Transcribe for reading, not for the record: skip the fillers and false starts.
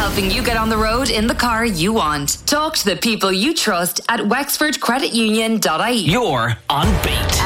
helping you get on the road in the car you want. Talk to the people you trust at wexfordcreditunion.ie. You're on Beat.